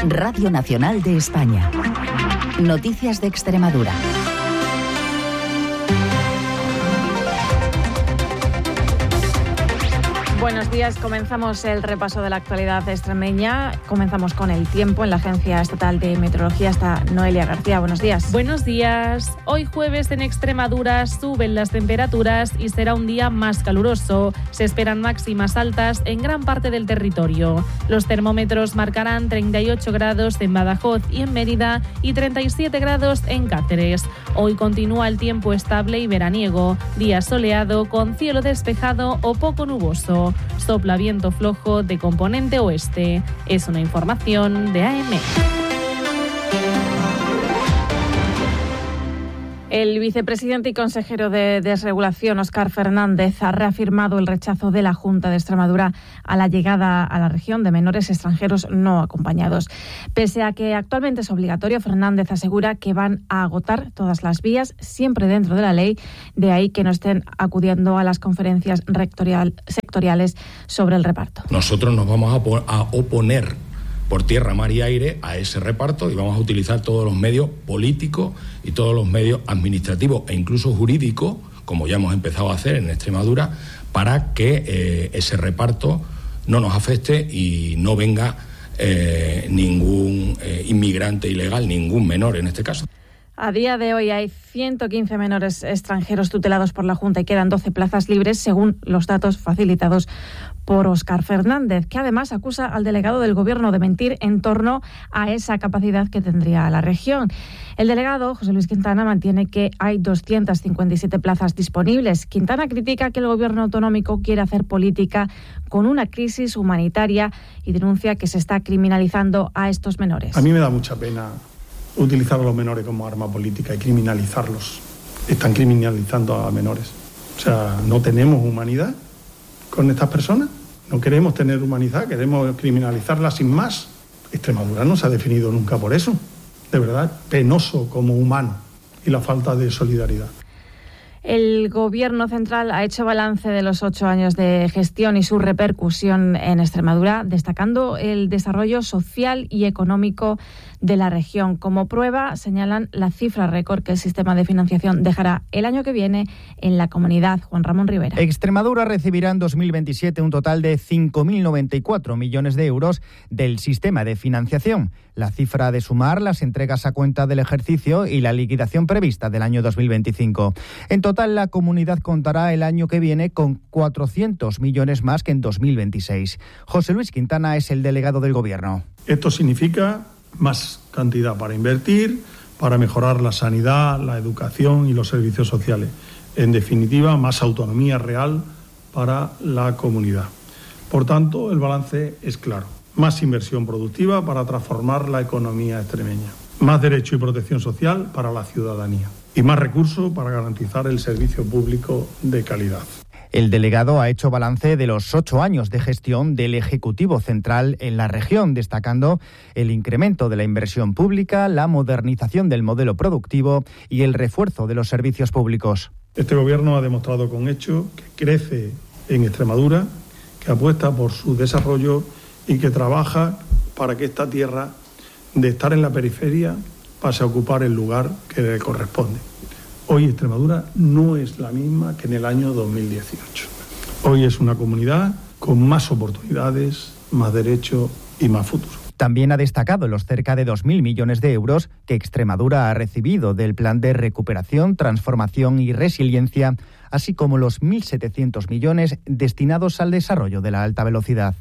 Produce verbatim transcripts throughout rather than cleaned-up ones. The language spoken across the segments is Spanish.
Radio Nacional de España. Noticias de Extremadura. Buenos días, comenzamos el repaso de la actualidad extremeña. Comenzamos con el tiempo. En la Agencia Estatal de Meteorología está Noelia García. Buenos días. Buenos días. Hoy jueves en Extremadura suben las temperaturas y será un día más caluroso. Se esperan máximas altas en gran parte del territorio. Los termómetros marcarán treinta y ocho grados en Badajoz y en Mérida y treinta y siete grados en Cáceres. Hoy continúa el tiempo estable y veraniego. Día soleado con cielo despejado o poco nuboso. Sopla viento flojo de componente oeste. Es una información de A M. El vicepresidente y consejero de Desregulación, Óscar Fernández, ha reafirmado el rechazo de la Junta de Extremadura a la llegada a la región de menores extranjeros no acompañados. Pese a que actualmente es obligatorio, Fernández asegura que van a agotar todas las vías, siempre dentro de la ley, de ahí que no estén acudiendo a las conferencias rectorial, sectoriales sobre el reparto. Nosotros nos vamos a, po- a oponer por tierra, mar y aire a ese reparto y vamos a utilizar todos los medios políticos y todos los medios administrativos e incluso jurídicos, como ya hemos empezado a hacer en Extremadura, para que eh, ese reparto no nos afecte y no venga eh, ningún eh, inmigrante ilegal, ningún menor en este caso. A día de hoy hay ciento quince menores extranjeros tutelados por la Junta y quedan doce plazas libres, según los datos facilitados por Óscar Fernández, que además acusa al delegado del Gobierno de mentir en torno a esa capacidad que tendría la región. El delegado, José Luis Quintana, mantiene que hay doscientas cincuenta y siete plazas disponibles. Quintana critica que el Gobierno autonómico quiere hacer política con una crisis humanitaria y denuncia que se está criminalizando a estos menores. A mí me da mucha pena utilizar a los menores como arma política y criminalizarlos. Están criminalizando a menores. O sea, no tenemos humanidad con estas personas. No queremos tener humanidad, queremos criminalizarlas sin más. Extremadura no se ha definido nunca por eso. De verdad, penoso como humano y la falta de solidaridad. El Gobierno central ha hecho balance de los ocho años de gestión y su repercusión en Extremadura, destacando el desarrollo social y económico de la región. Como prueba, señalan la cifra récord que el sistema de financiación dejará el año que viene en la comunidad. Juan Ramón Rivera. Extremadura recibirá en dos mil veintisiete un total de cinco mil noventa y cuatro millones de euros del sistema de financiación. La cifra de sumar las entregas a cuenta del ejercicio y la liquidación prevista del año dos mil veinticinco. En total, la comunidad contará el año que viene con cuatrocientos millones más que en dos mil veintiséis. José Luis Quintana es el delegado del Gobierno. Esto significa más cantidad para invertir, para mejorar la sanidad, la educación y los servicios sociales. En definitiva, más autonomía real para la comunidad. Por tanto, el balance es claro. Más inversión productiva para transformar la economía extremeña. Más derecho y protección social para la ciudadanía. Y más recursos para garantizar el servicio público de calidad. El delegado ha hecho balance de los ocho años de gestión del Ejecutivo Central en la región, destacando el incremento de la inversión pública, la modernización del modelo productivo y el refuerzo de los servicios públicos. Este Gobierno ha demostrado con hechos que crece en Extremadura, que apuesta por su desarrollo y que trabaja para que esta tierra, de estar en la periferia, pase a ocupar el lugar que le corresponde. Hoy Extremadura no es la misma que en el año dos mil dieciocho. Hoy es una comunidad con más oportunidades, más derechos y más futuro. También ha destacado los cerca de dos mil millones de euros que Extremadura ha recibido del Plan de Recuperación, Transformación y Resiliencia, así como los mil setecientos millones destinados al desarrollo de la alta velocidad.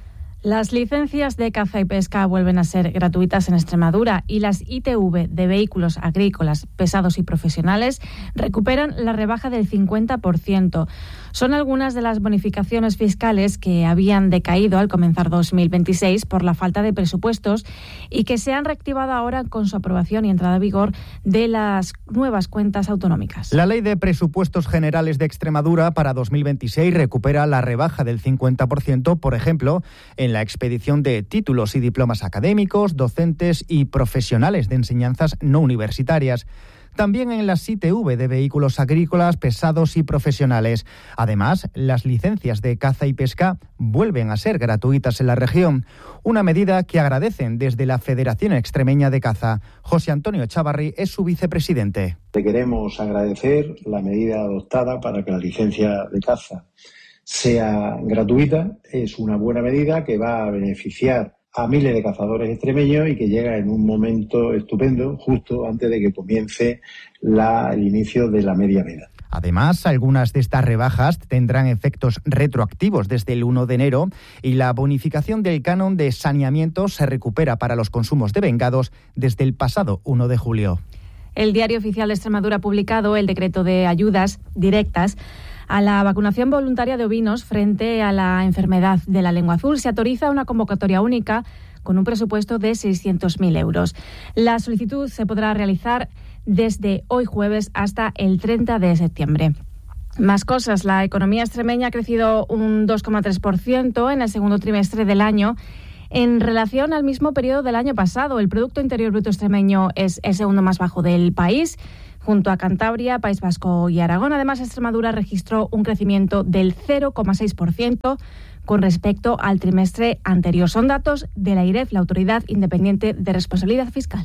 Las licencias de caza y pesca vuelven a ser gratuitas en Extremadura y las I T V de vehículos agrícolas, pesados y profesionales recuperan la rebaja del cincuenta por ciento. Son algunas de las bonificaciones fiscales que habían decaído al comenzar dos mil veintiséis por la falta de presupuestos y que se han reactivado ahora con su aprobación y entrada en vigor de las nuevas cuentas autonómicas. La Ley de Presupuestos Generales de Extremadura para dos mil veintiséis recupera la rebaja del cincuenta por ciento, por ejemplo, en la expedición de títulos y diplomas académicos, docentes y profesionales de enseñanzas no universitarias. también en las I T V de vehículos agrícolas, pesados y profesionales. Además, las licencias de caza y pesca vuelven a ser gratuitas en la región, una medida que agradecen desde la Federación Extremeña de Caza. José Antonio Chavarri es su vicepresidente. Le queremos agradecer la medida adoptada para que la licencia de caza sea gratuita. Es una buena medida que va a beneficiar a miles de cazadores extremeños y que llega en un momento estupendo, justo antes de que comience la, el inicio de la media veda. Además, algunas de estas rebajas tendrán efectos retroactivos desde el uno de enero y la bonificación del canon de saneamiento se recupera para los consumos de vengados desde el pasado uno de julio. El Diario Oficial de Extremadura ha publicado el decreto de ayudas directas a la vacunación voluntaria de ovinos frente a la enfermedad de la lengua azul. Se autoriza una convocatoria única con un presupuesto de seiscientos mil euros. La solicitud se podrá realizar desde hoy jueves hasta el treinta de septiembre. Más cosas. La economía extremeña ha crecido un dos coma tres por ciento en el segundo trimestre del año en relación al mismo periodo del año pasado. El Producto Interior Bruto extremeño es el segundo más bajo del país, junto a Cantabria, País Vasco y Aragón. Además, Extremadura registró un crecimiento del cero coma seis por ciento con respecto al trimestre anterior. Son datos de la I R E F, la Autoridad Independiente de Responsabilidad Fiscal.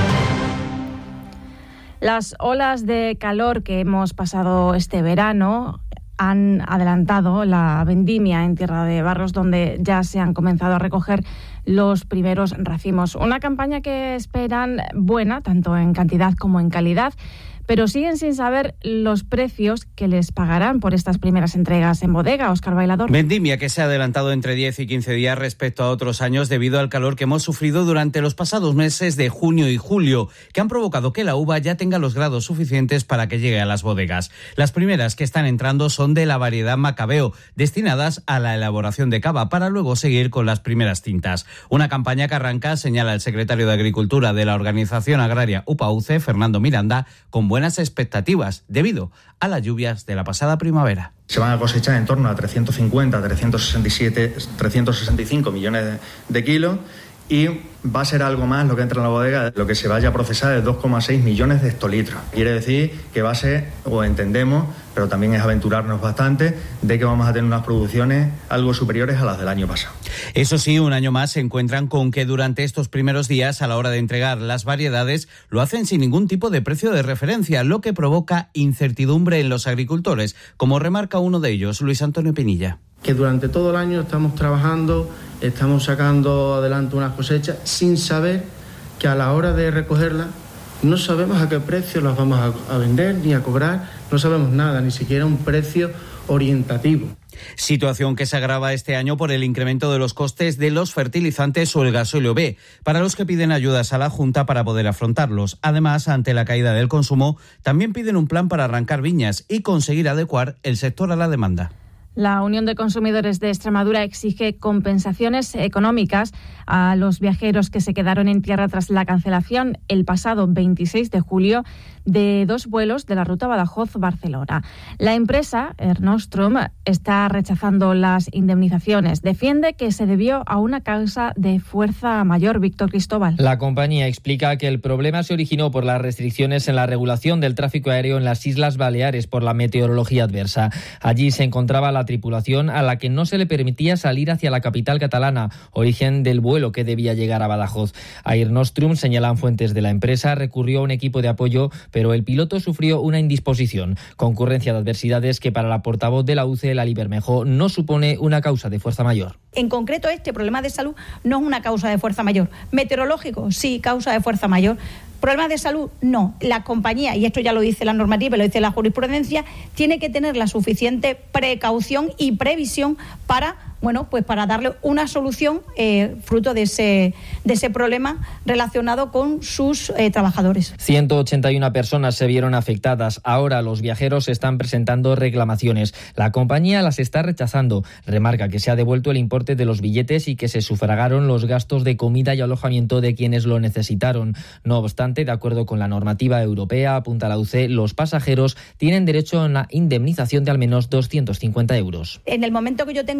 Las olas de calor que hemos pasado este verano han adelantado la vendimia en Tierra de Barros, donde ya se han comenzado a recoger los primeros racimos. Una campaña que esperan buena, tanto en cantidad como en calidad, pero siguen sin saber los precios que les pagarán por estas primeras entregas en bodega. Óscar Bailador. Vendimia que se ha adelantado entre diez y quince días respecto a otros años debido al calor que hemos sufrido durante los pasados meses de junio y julio, que han provocado que la uva ya tenga los grados suficientes para que llegue a las bodegas. Las primeras que están entrando son de la variedad Macabeo, destinadas a la elaboración de cava, para luego seguir con las primeras tintas. Una campaña que arranca, señala el secretario de Agricultura de la organización agraria U P A U C E, Fernando Miranda, con buenas expectativas debido a las lluvias de la pasada primavera. Se van a cosechar en torno a trescientos cincuenta a trescientos sesenta y siete, trescientos sesenta y cinco millones de, de kilos y va a ser algo más lo que entra en la bodega. Lo que se vaya a procesar es dos coma seis millones de hectolitros. Quiere decir que va a ser, o entendemos, pero también es aventurarnos bastante, de que vamos a tener unas producciones algo superiores a las del año pasado. Eso sí, un año más se encuentran con que durante estos primeros días, a la hora de entregar las variedades, lo hacen sin ningún tipo de precio de referencia, lo que provoca incertidumbre en los agricultores, como remarca uno de ellos, Luis Antonio Pinilla. Que durante todo el año estamos trabajando, estamos sacando adelante unas cosechas sin saber que a la hora de recogerlas no sabemos a qué precio las vamos a, a vender ni a cobrar, no sabemos nada, ni siquiera un precio orientativo. Situación que se agrava este año por el incremento de los costes de los fertilizantes o el gasóleo B, para los que piden ayudas a la Junta para poder afrontarlos. Además, ante la caída del consumo, también piden un plan para arrancar viñas y conseguir adecuar el sector a la demanda. La Unión de Consumidores de Extremadura exige compensaciones económicas a los viajeros que se quedaron en tierra tras la cancelación el pasado veintiséis de julio de dos vuelos de la ruta Badajoz-Barcelona. La empresa, Air Nostrum, está rechazando las indemnizaciones. Defiende que se debió a una causa de fuerza mayor. Víctor Cristóbal. La compañía explica que el problema se originó por las restricciones en la regulación del tráfico aéreo en las Islas Baleares por la meteorología adversa. Allí se encontraba la tripulación a la que no se le permitía salir hacia la capital catalana, origen del vuelo que debía llegar a Badajoz. Air Nostrum, señalan fuentes de la empresa, recurrió a un equipo de apoyo, pero el piloto sufrió una indisposición. Concurrencia de adversidades que para la portavoz de la U C E, Lali Bermejo, no supone una causa de fuerza mayor. En concreto, este problema de salud no es una causa de fuerza mayor. Meteorológico, sí, causa de fuerza mayor. Problemas de salud, no. La compañía, y esto ya lo dice la normativa, lo dice la jurisprudencia, tiene que tener la suficiente precaución y previsión para, bueno, pues para darle una solución eh, fruto de ese, de ese problema relacionado con sus eh, trabajadores. ciento ochenta y una personas se vieron afectadas. Ahora los viajeros están presentando reclamaciones. La compañía las está rechazando. Remarca que se ha devuelto el importe de los billetes y que se sufragaron los gastos de comida y alojamiento de quienes lo necesitaron. No obstante, de acuerdo con la normativa europea, apunta la U C E, los pasajeros tienen derecho a una indemnización de al menos doscientos cincuenta euros. En el momento que yo tengo una respuesta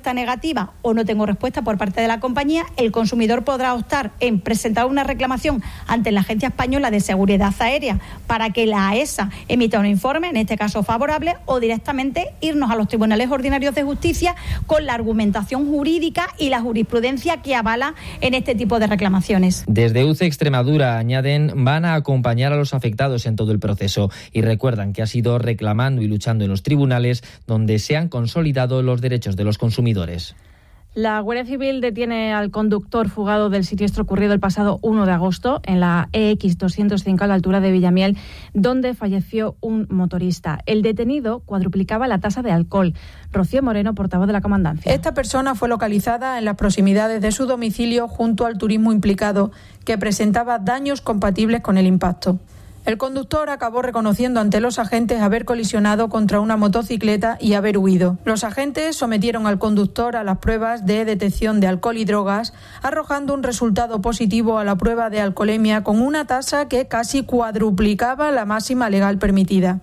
respuesta negativa o no tengo respuesta por parte de la compañía, el consumidor podrá optar en presentar una reclamación ante la Agencia Española de Seguridad Aérea para que la A E S A emita un informe, en este caso favorable, o directamente irnos a los tribunales ordinarios de justicia con la argumentación jurídica y la jurisprudencia que avala en este tipo de reclamaciones. Desde U C E Extremadura, añaden, van a acompañar a los afectados en todo el proceso y recuerdan que ha sido reclamando y luchando en los tribunales donde se han consolidado los derechos de los consumidores. La Guardia Civil detiene al conductor fugado del siniestro ocurrido el pasado uno de agosto en la E X doscientos cinco a la altura de Villamiel, donde falleció un motorista. El detenido cuadruplicaba la tasa de alcohol. Rocío Moreno, portavoz de la Comandancia. Esta persona fue localizada en las proximidades de su domicilio junto al turismo implicado, que presentaba daños compatibles con el impacto. El conductor acabó reconociendo ante los agentes haber colisionado contra una motocicleta y haber huido. Los agentes sometieron al conductor a las pruebas de detección de alcohol y drogas, arrojando un resultado positivo a la prueba de alcoholemia con una tasa que casi cuadruplicaba la máxima legal permitida.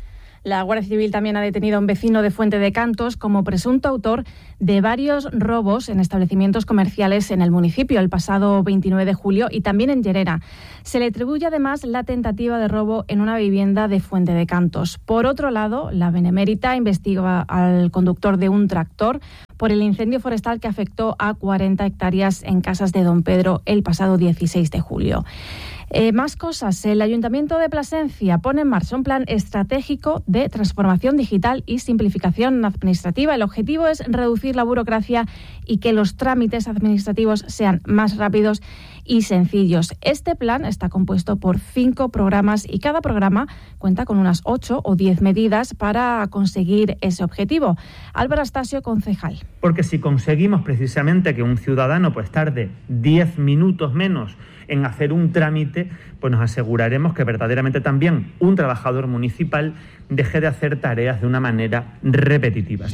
La Guardia Civil también ha detenido a un vecino de Fuente de Cantos como presunto autor de varios robos en establecimientos comerciales en el municipio el pasado veintinueve de julio y también en Llerena. Se le atribuye además la tentativa de robo en una vivienda de Fuente de Cantos. Por otro lado, la Benemérita investiga al conductor de un tractor por el incendio forestal que afectó a cuarenta hectáreas en Casas de Don Pedro el pasado dieciséis de julio. Eh, más cosas. El Ayuntamiento de Plasencia pone en marcha un plan estratégico de transformación digital y simplificación administrativa. El objetivo es reducir la burocracia y que los trámites administrativos sean más rápidos y sencillos. Este plan está compuesto por cinco programas y cada programa cuenta con unas ocho o diez medidas para conseguir ese objetivo. Álvaro Astasio, concejal. Porque si conseguimos precisamente que un ciudadano pues tarde diez minutos menos en hacer un trámite, pues nos aseguraremos que verdaderamente también un trabajador municipal deje de hacer tareas de una manera repetitiva.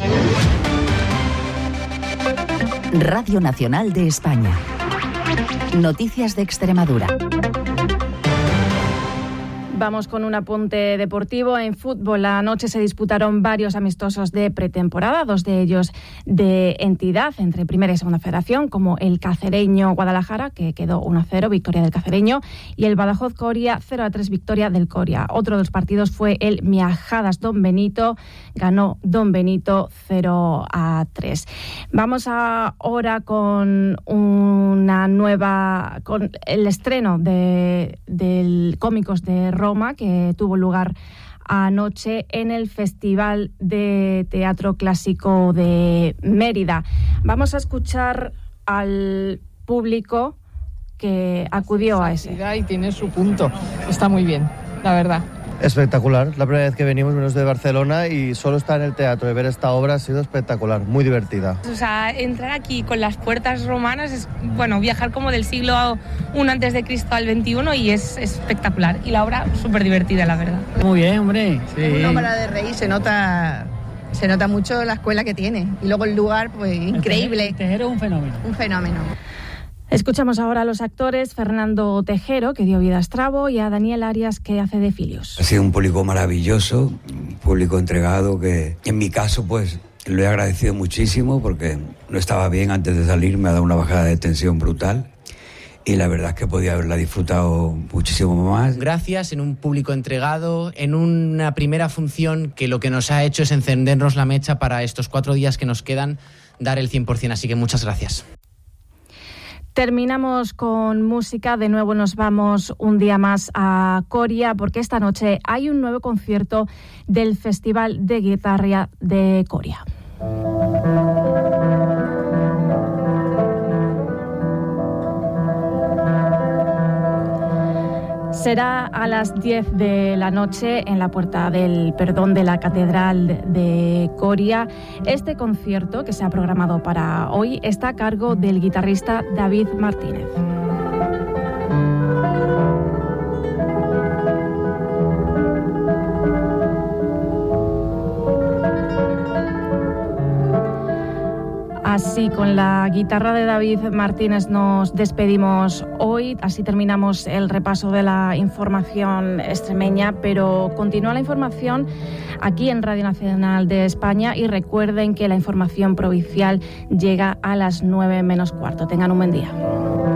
Radio Nacional de España. Noticias de Extremadura. Vamos con un apunte deportivo. En fútbol, anoche se disputaron varios amistosos de pretemporada, dos de ellos de entidad entre Primera y Segunda Federación, como el Cacereño Guadalajara, que quedó uno a cero, victoria del Cacereño, y el Badajoz Coria, cero a tres, victoria del Coria. Otro de los partidos fue el Miajadas Don Benito, ganó Don Benito cero a tres. Vamos ahora con una nueva, con el estreno de del Cómicos de Roma, que tuvo lugar anoche en el Festival de Teatro Clásico de Mérida. Vamos a escuchar al público que acudió a ese. Y tiene su punto. Está muy bien, la verdad. Espectacular. La primera vez que venimos, venimos de Barcelona y solo estar en el teatro y ver esta obra ha sido espectacular, muy divertida. O sea, entrar aquí con las puertas romanas es, bueno, viajar como del siglo primero antes de Cristo al veintiuno y es espectacular. Y la obra súper divertida, la verdad. Muy bien, hombre. Sí. Es una obra de reír, se nota, se nota mucho la escuela que tiene. Y luego el lugar, pues increíble. El Tejero es un fenómeno. Un fenómeno. Escuchamos ahora a los actores: Fernando Tejero, que dio vida a Estrabo, y a Daniel Arias, que hace de Filius. Ha sido un público maravilloso, un público entregado que, en mi caso, pues lo he agradecido muchísimo porque no estaba bien antes de salir, me ha dado una bajada de tensión brutal y la verdad es que podía haberla disfrutado muchísimo más. Gracias, en un público entregado, en una primera función que lo que nos ha hecho es encendernos la mecha para estos cuatro días que nos quedan, dar el cien por ciento, así que muchas gracias. Terminamos con música. De nuevo nos vamos un día más a Coria, porque esta noche hay un nuevo concierto del Festival de Guitarra de Coria. Será a las diez de la noche en la Puerta del Perdón de la Catedral de Coria. Este concierto, que se ha programado para hoy, está a cargo del guitarrista David Martínez. Así, con la guitarra de David Martínez nos despedimos hoy. Así terminamos el repaso de la información extremeña, pero continúa la información aquí en Radio Nacional de España y recuerden que la información provincial llega a las nueve menos cuarto. Tengan un buen día.